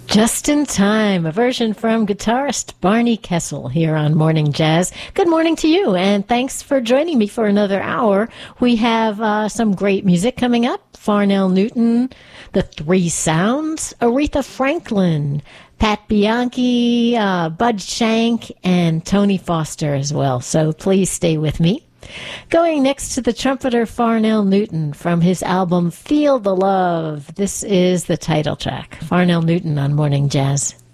Just in Time, a version from guitarist Barney Kessel here on Morning Jazz. Good morning to you, and thanks for joining me for another hour. We have some great music coming up. Farnell Newton, The Three Sounds, Aretha Franklin, Pat Bianchi, Bud Shank, and Tony Foster as well. So please stay with me. Going next to the trumpeter Farnell Newton from his album Feel the Love. This is the title track. Farnell Newton on Morning Jazz.